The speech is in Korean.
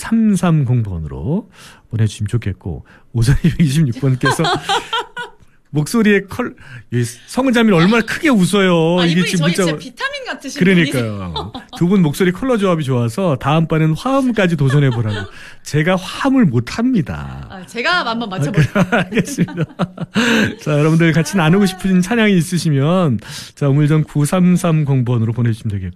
9330번으로 보내주시면 좋겠고, 5226번께서 목소리에 성은자매는 얼마나 크게 웃어요. 이게 이게 지금 저희 진짜 비타민 같으신 그러니까요. 두 분 목소리 컬러 조합이 좋아서 다음번에는 화음까지 도전해보라고. 제가 화음을 못합니다. 제가 한번 맞춰볼게요. 알겠습니다. 자, 여러분들 같이 나누고 싶으신 찬양이 있으시면 자, 우물정 9330번으로 보내주시면 되겠고.